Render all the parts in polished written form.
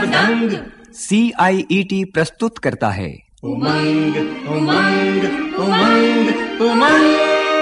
दंग। CIET प्रस्तुत करता है उमंग उमंग उमंग उमंग।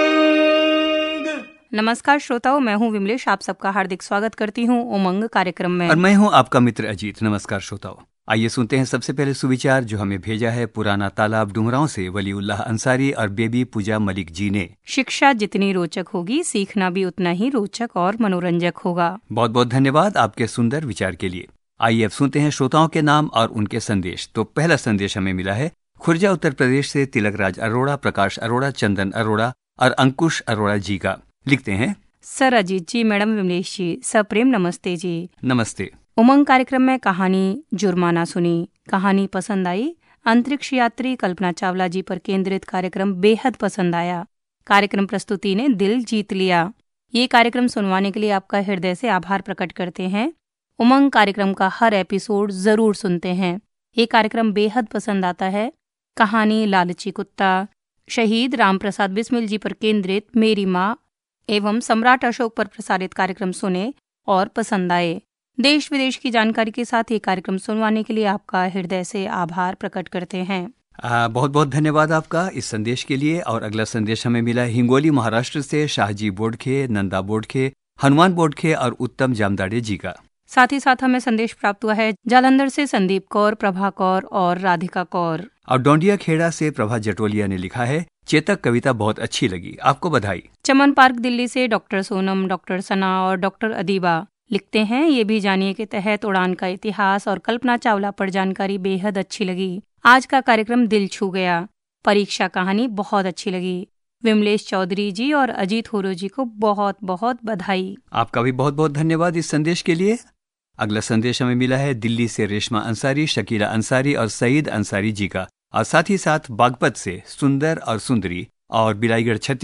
नमस्कार श्रोताओं, मैं हूं विमलेश। आप सबका हार्दिक स्वागत करती हूं उमंग कार्यक्रम में। और मैं हूं आपका मित्र अजीत। नमस्कार श्रोताओं, आइए सुनते हैं सबसे पहले सुविचार जो हमें भेजा है पुराना तालाब डुमरांव से वलीउल्लाह अंसारी और बेबी पूजा मलिक जी ने। शिक्षा जितनी रोचक होगी, सीखना भी उतना ही रोचक और मनोरंजक होगा। बहुत बहुत धन्यवाद आपके सुंदर विचार के लिए। आइए अब सुनते हैं श्रोताओं के नाम और उनके संदेश। तो पहला संदेश हमें मिला है खुर्जा उत्तर प्रदेश से तिलक राज अरोड़ा, प्रकाश अरोड़ा, चंदन अरोड़ा और अंकुश अरोड़ा जी का। लिखते हैं, सर अजीत जी, मैडम विमलेश जी, सप्रेम नमस्ते जी। नमस्ते। उमंग कार्यक्रम में कहानी जुर्माना सुनी, कहानी पसंद आई। अंतरिक्ष यात्री कल्पना चावला जी पर केंद्रित कार्यक्रम बेहद पसंद आया। कार्यक्रम प्रस्तुति ने दिल जीत लिया। ये कार्यक्रम सुनवाने के लिए आपका हृदय से आभार प्रकट करते हैं। उमंग कार्यक्रम का हर एपिसोड जरूर सुनते हैं। ये कार्यक्रम बेहद पसंद आता है। कहानी लालची कुत्ता, शहीद राम प्रसाद बिस्मिल जी पर केंद्रित मेरी माँ एवं सम्राट अशोक पर प्रसारित कार्यक्रम सुने और पसंद आए। देश विदेश की जानकारी के साथ ये कार्यक्रम सुनवाने के लिए आपका हृदय से आभार प्रकट करते हैं। बहुत बहुत धन्यवाद आपका इस संदेश के लिए। और अगला संदेश हमें मिला हिंगोली महाराष्ट्र से शाहजी बोडखे, नंदा बोडखे, हनुमान बोडखे और उत्तम जामदाड़े जी का। साथ ही साथ हमें संदेश प्राप्त हुआ है जालंधर से संदीप कौर, प्रभा कौर और राधिका कौर। और डोंडिया खेड़ा से प्रभा जटोलिया ने लिखा है, चेतक कविता बहुत अच्छी लगी, आपको बधाई। चमन पार्क दिल्ली से डॉक्टर सोनम, डॉक्टर सना और डॉक्टर अदीबा लिखते हैं, ये भी जानिए के तहत उड़ान का इतिहास और कल्पना चावला पर जानकारी बेहद अच्छी लगी। आज का कार्यक्रम दिल छू गया। परीक्षा कहानी बहुत अच्छी लगी। विमलेश चौधरी जी और अजीत होरो जी को बहुत बहुत बधाई। आपका भी बहुत बहुत धन्यवाद इस संदेश के लिए। अगला संदेश हमें मिला है दिल्ली से रेशमा अंसारी, शकीला अंसारी और सईद अंसारी जी का। और साथ ही साथ बागपत से सुंदर और सुंदरी और बिलाईगढ़ छत्तीसगढ़